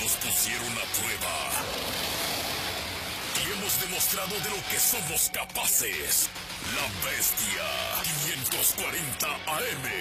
nos pusieron a prueba. Y hemos demostrado de lo que somos capaces. La Bestia 540 AM.